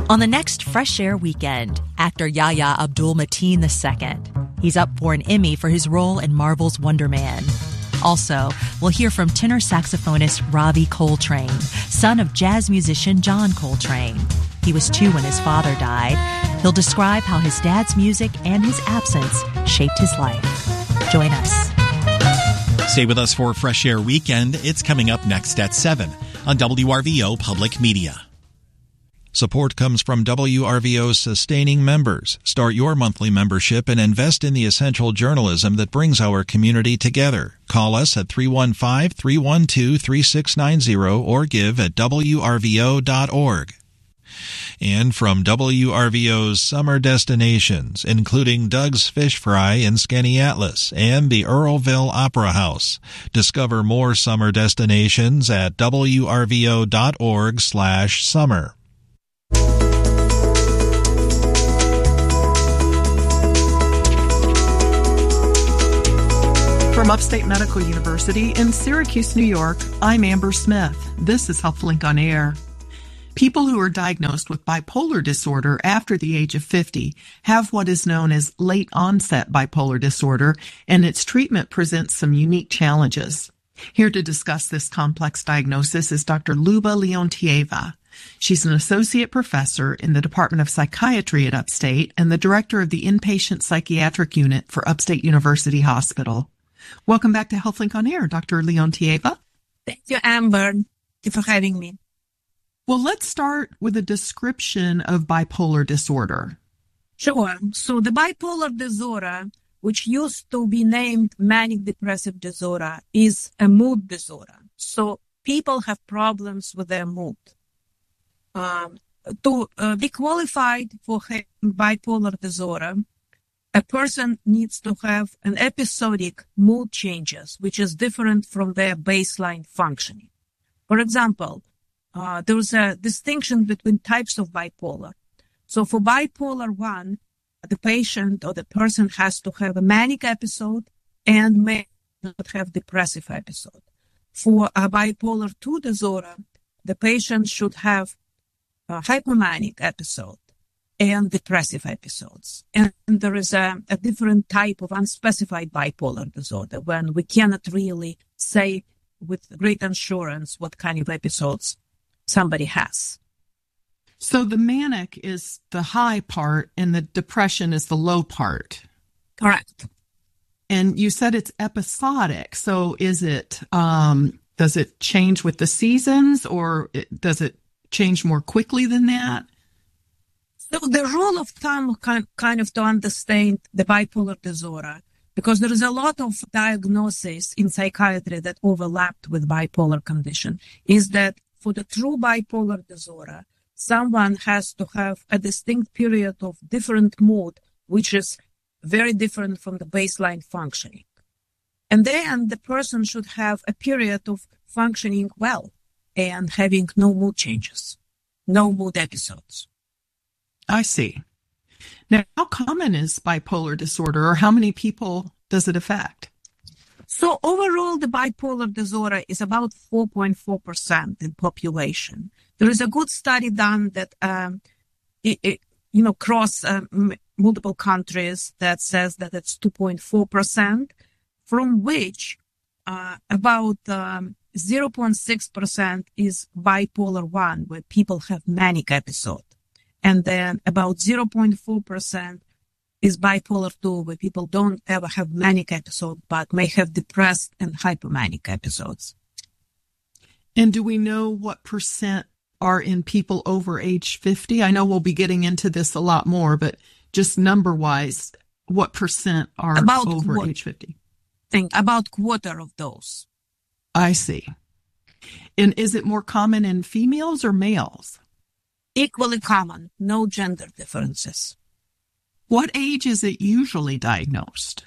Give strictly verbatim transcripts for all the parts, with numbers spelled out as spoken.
On the next Fresh Air Weekend, actor Yahya Abdul-Mateen the Second. He's up for an Emmy for his role in Marvel's Wonder Man. Also, we'll hear from tenor saxophonist Ravi Coltrane, son of jazz musician John Coltrane. He was two when his father died. He'll describe how his dad's music and his absence shaped his life. Join us. Stay with us for Fresh Air Weekend. It's coming up next at seven on W R V O Public Media. Support comes from W R V O's sustaining members. Start your monthly membership and invest in the essential journalism that brings our community together. Call us at three one five, three one two, three six nine zero or give at W R V O dot org. And from W R V O's summer destinations, including Doug's Fish Fry in Skaneateles and the Earlville Opera House. Discover more summer destinations at W R V O dot org slash summer. From Upstate Medical University in Syracuse, New York, I'm Amber Smith. This is HealthLink on Air. People who are diagnosed with bipolar disorder after the age of fifty have what is known as late-onset bipolar disorder, and its treatment presents some unique challenges. Here to discuss this complex diagnosis is Doctor Luba Leontieva. She's an associate professor in the Department of Psychiatry at Upstate and the director of the Inpatient Psychiatric Unit for Upstate University Hospital. Welcome back to HealthLink on Air, Doctor Leontieva. Thank you, Amber. Thank you for having me. Well, let's start with a description of bipolar disorder. Sure. So the bipolar disorder, which used to be named manic depressive disorder, is a mood disorder. So people have problems with their mood. Um, to uh, be qualified for bipolar disorder, a person needs to have an episodic mood changes, which is different from their baseline functioning. For example, uh, there is a distinction between types of bipolar. So for bipolar one, the patient or the person has to have a manic episode and may not have depressive episode. For a bipolar two disorder, the patient should have a hypomanic episode and depressive episodes. And there is a, a different type of unspecified bipolar disorder when we cannot really say with great assurance what kind of episodes somebody has. So the manic is the high part and the depression is the low part. Correct. And you said it's episodic. So is it, um, does it change with the seasons or it, does it change more quickly than that? So the rule of thumb kind, kind of to understand the bipolar disorder, because there is a lot of diagnoses in psychiatry that overlapped with bipolar condition, is that for the true bipolar disorder, someone has to have a distinct period of different mood, which is very different from the baseline functioning. And then the person should have a period of functioning well and having no mood changes, no mood episodes. I see. Now, how common is bipolar disorder, or how many people does it affect? So overall, the bipolar disorder is about four point four percent in population. There is a good study done that, um, it, it, you know, across uh, m- multiple countries that says that it's two point four percent, from which uh, about um, zero point six percent is bipolar one, where people have manic episode. And then about zero point four percent is bipolar two, where people don't ever have manic episode, but may have depressed and hypomanic episodes. And do we know what percent are in people over age fifty? I know we'll be getting into this a lot more, but just number-wise, what percent are about over qu- age fifty? Think about quarter of those. I see. And is it more common in females or males? Equally common, no gender differences. What age is it usually diagnosed?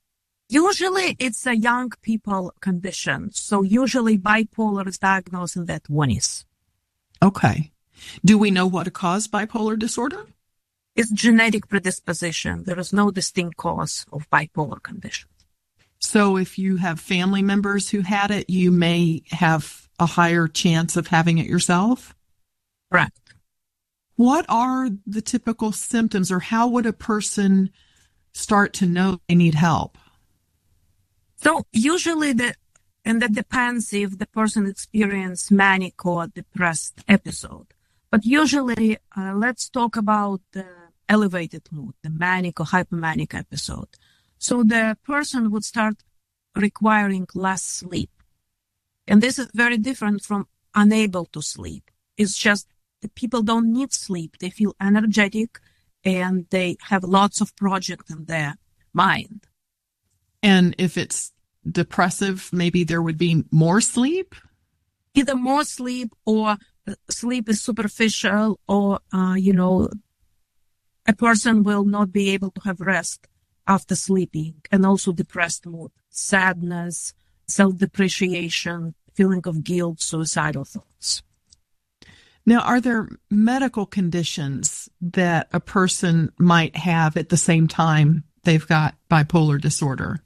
Usually it's a young people condition. So usually bipolar is diagnosed in their twenties. Okay. Do we know what caused bipolar disorder? It's genetic predisposition. There is no distinct cause of bipolar condition. So if you have family members who had it, you may have a higher chance of having it yourself? Correct. What are the typical symptoms, or how would a person start to know they need help? So usually the and that depends if the person experiences manic or depressed episode. But usually, uh, let's talk about the elevated mood, the manic or hypomanic episode. So the person would start requiring less sleep. And this is very different from unable to sleep. It's just that people don't need sleep. They feel energetic and they have lots of projects in their mind. And if it's depressive, maybe there would be more sleep? Either more sleep, or sleep is superficial, or, uh, you know, a person will not be able to have rest after sleeping, and also depressed mood, sadness, self-depreciation, feeling of guilt, suicidal thoughts. Now, are there medical conditions that a person might have at the same time they've got bipolar disorder?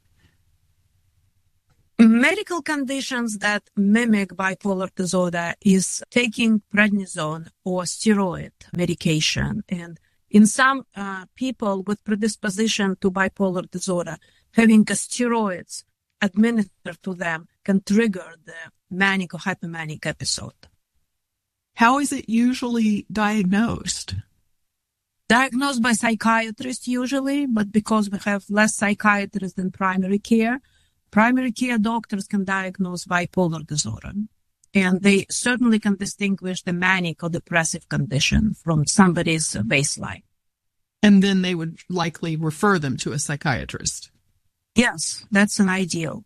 Medical conditions that mimic bipolar disorder is taking prednisone or steroid medication. And in some uh, people with predisposition to bipolar disorder, having steroids administered to them can trigger the manic or hypomanic episode. How is it usually diagnosed? Diagnosed by psychiatrists usually, but because we have less psychiatrists than primary care, primary care doctors can diagnose bipolar disorder, and they certainly can distinguish the manic or depressive condition from somebody's baseline. And then they would likely refer them to a psychiatrist. Yes, that's an ideal.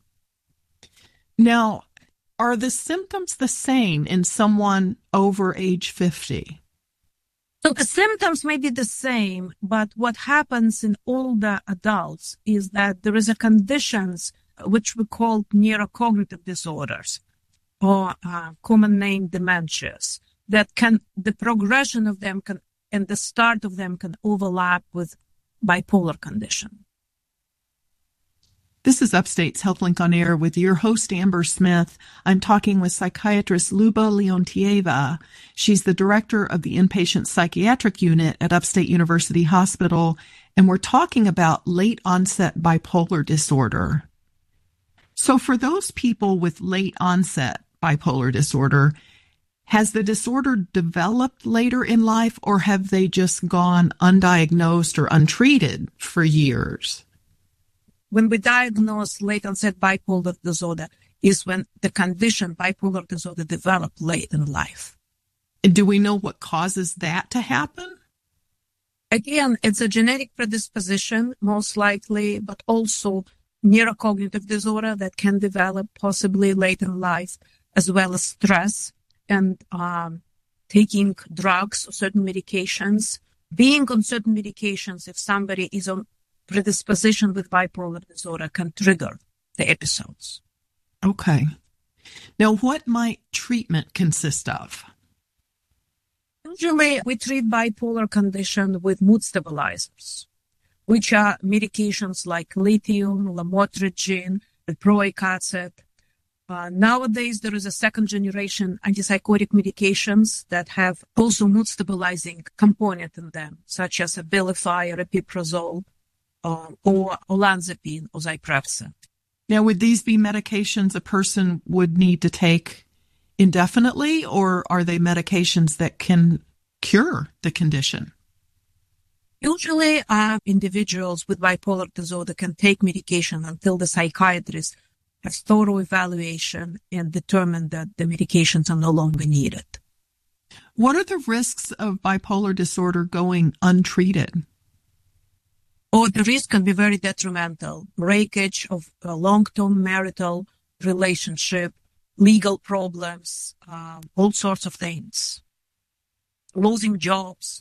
Now, are the symptoms the same in someone over age fifty? So the symptoms may be the same, but what happens in older adults is that there is a conditions which we call neurocognitive disorders, or uh, common name dementias, that can, the progression of them can, and the start of them can overlap with bipolar condition. This is Upstate's HealthLink on Air with your host, Amber Smith. I'm talking with psychiatrist Luba Leontieva. She's the director of the inpatient psychiatric unit at Upstate University Hospital, and we're talking about late onset bipolar disorder. So for those people with late onset bipolar disorder, has the disorder developed later in life, or have they just gone undiagnosed or untreated for years? When we diagnose late onset bipolar disorder is when the condition bipolar disorder developed late in life. And do we know what causes that to happen? Again, it's a genetic predisposition, most likely, but also neurocognitive disorder that can develop possibly late in life, as well as stress and um, taking drugs or certain medications. Being on certain medications, if somebody is on predisposition with bipolar disorder, can trigger the episodes. Okay. Now, what might treatment consist of? Usually, we treat bipolar condition with mood stabilizers, which are medications like lithium, lamotrigine, valproic acid. Uh, nowadays, there is a second generation antipsychotic medications that have also mood stabilizing component in them, such as Abilify or Aripiprazole, uh, or olanzapine or Zyprexa. Now, would these be medications a person would need to take indefinitely, or are they medications that can cure the condition? Usually, uh, individuals with bipolar disorder can take medication until the psychiatrist has thorough evaluation and determine that the medications are no longer needed. What are the risks of bipolar disorder going untreated? Oh, the risk can be very detrimental. Breakage of a long-term marital relationship, legal problems, uh, all sorts of things. Losing jobs.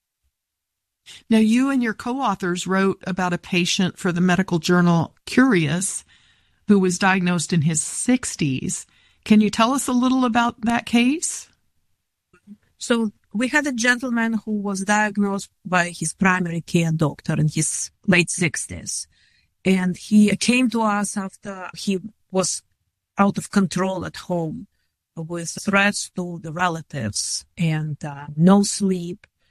Now, you and your co-authors wrote about a patient for the medical journal Curious who was diagnosed in his sixties. Can you tell us a little about that case? So we had a gentleman who was diagnosed by his primary care doctor in his late sixties. And he came to us after he was out of control at home with threats to the relatives and uh, no sleep,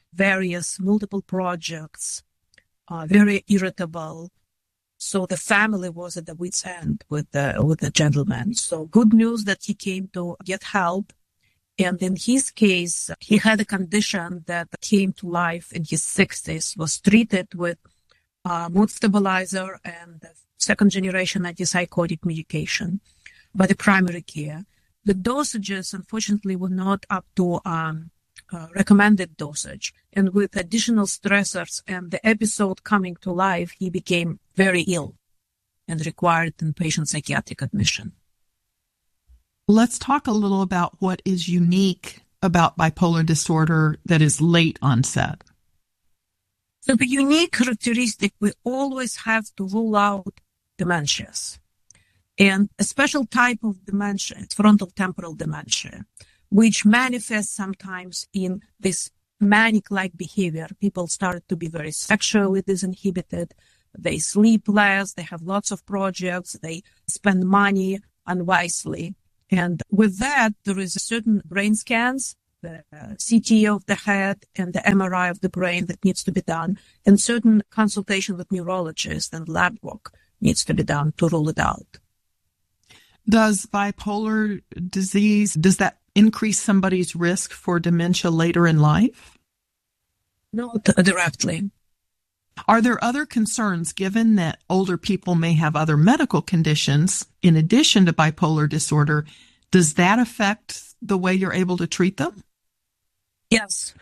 various multiple projects, uh, very irritable. So the family was at the wit's end with the, with the gentleman. So good news that he came to get help. And in his case, he had a condition that came to life in his sixties, was treated with uh, mood stabilizer and second generation antipsychotic medication by the primary care. The dosages, unfortunately, were not up to um, uh, recommended dosage. And with additional stressors and the episode coming to life, he became very ill and required inpatient psychiatric admission. Let's talk a little about what is unique about bipolar disorder that is late onset. So the unique characteristic, we always have to rule out dementias. And a special type of dementia, it's frontal temporal dementia, which manifests sometimes in this manic-like behavior. People start to be very sexually disinhibited. They sleep less. They have lots of projects. They spend money unwisely. And with that, there is a certain brain scans, the C T of the head and the M R I of the brain that needs to be done, and certain consultation with neurologists and lab work needs to be done to rule it out. Does bipolar disease, does that increase somebody's risk for dementia later in life? Not directly. Are there other concerns, given that older people may have other medical conditions in addition to bipolar disorder? Does that affect the way you're able to treat them? Yes.